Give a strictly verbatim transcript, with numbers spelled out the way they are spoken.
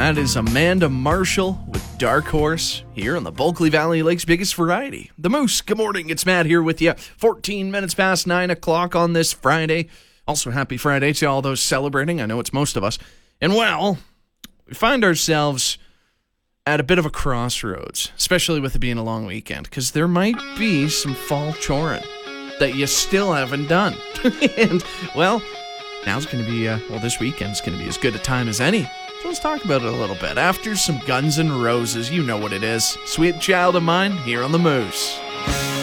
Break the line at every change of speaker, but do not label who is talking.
That is Amanda Marshall with Dark Horse here on the Bulkley Valley Lake's biggest variety. The Moose. Good morning. It's Matt here with you. fourteen minutes past nine o'clock on this Friday. Also, happy Friday to all those celebrating. I know it's most of us. And well, we find ourselves at a bit of a crossroads, especially with it being a long weekend, because there might be some fall chorin that you still haven't done. And, well, now's going to be, uh, well, this weekend's going to be as good a time as any. So let's talk about it a little bit. After some Guns N' Roses, you know what it is. Sweet Child of Mine here on The Moose.